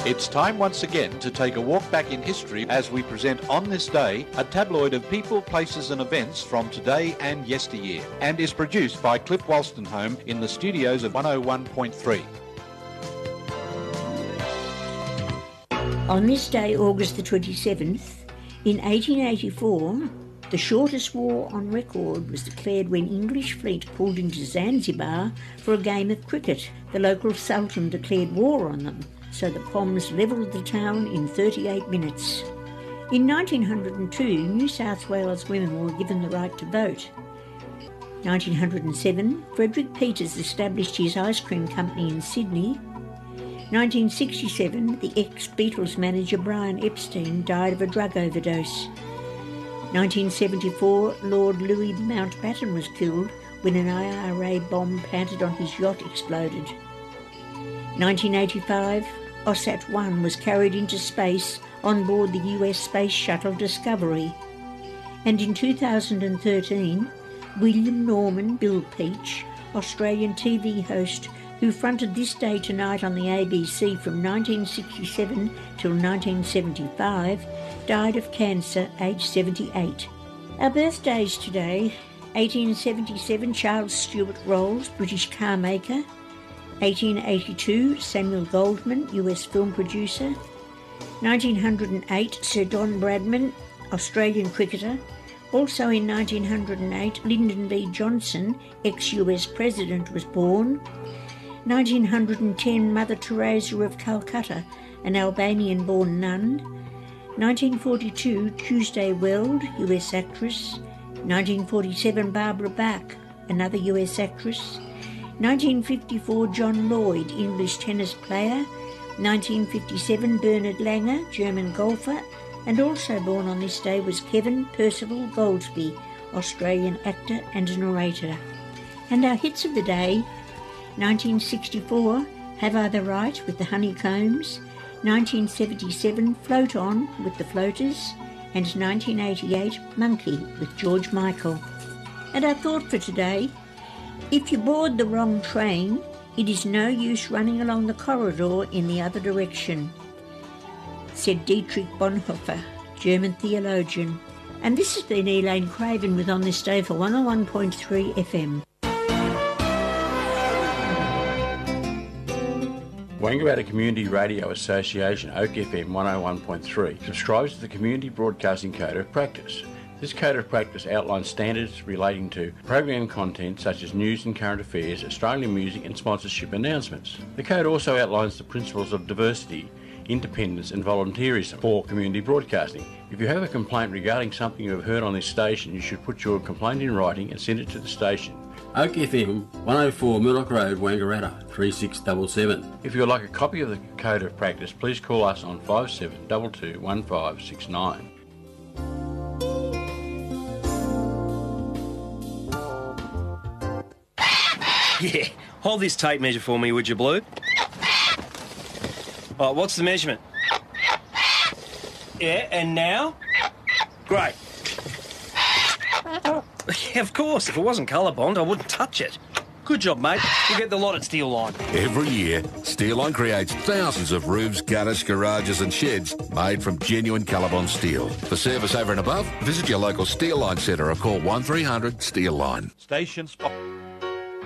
It's time once again to take a walk back in history as we present On This Day, a tabloid of people, places and events from today and yesteryear, and is produced by Cliff Wolstenholme in the studios of 101.3. On this day, August the 27th, in 1884, the shortest war on record was declared when English fleet pulled into Zanzibar for a game of cricket. The local sultan declared war on them, so the Poms levelled the town in 38 minutes. In 1902, New South Wales women were given the right to vote. 1907, Frederick Peters established his ice cream company in Sydney. 1967, the ex-Beatles manager Brian Epstein died of a drug overdose. 1974, Lord Louis Mountbatten was killed when an IRA bomb planted on his yacht exploded. 1985, OSAT-1 was carried into space on board the US Space Shuttle Discovery. And in 2013, William Norman Bill Peach, Australian TV host who fronted This Day Tonight on the ABC from 1967 till 1975, died of cancer, aged 78. Our birthdays today: 1877, Charles Stuart Rolls, British car maker. 1882, Samuel Goldwyn, US film producer. 1908, Sir Don Bradman, Australian cricketer. Also in 1908, Lyndon B. Johnson, ex-US president, was born. 1910, Mother Teresa of Calcutta, an Albanian-born nun. 1942, Tuesday Weld, US actress. 1947, Barbara Bach, another US actress. 1954, John Lloyd, English tennis player. 1957, Bernard Langer, German golfer. And also born on this day was Kevin Percival Goldsby, Australian actor and narrator. And our hits of the day: 1964, Have I the Right with the Honeycombs. 1977, Float On with the Floaters. And 1988, Monkey with George Michael. And our thought for today: if you board the wrong train, it is no use running along the corridor in the other direction, said Dietrich Bonhoeffer, German theologian. And this has been Elaine Craven with On This Day for 101.3 FM. Wangaratta Community Radio Association, Oak FM 101.3, subscribes to the Community Broadcasting Code of Practice. This Code of Practice outlines standards relating to program content such as news and current affairs, Australian music and sponsorship announcements. The Code also outlines the principles of diversity, independence and volunteerism for community broadcasting. If you have a complaint regarding something you have heard on this station, you should put your complaint in writing and send it to the station. Oak FM, 104 Murdoch Road, Wangaratta, 3677. If you would like a copy of the Code of Practice, please call us on 5722 1569. Yeah, hold this tape measure for me, would you, Blue? Oh, what's the measurement? Yeah, and now? Great. Yeah, of course, if it wasn't colour bond, I wouldn't touch it. Good job, mate. You get the lot at Steel Line. Every year, Steel Line creates thousands of roofs, gutters, garages and sheds made from genuine Colorbond steel. For service over and above, visit your local Steel Line centre or call 1300 Steel Line. Station spot.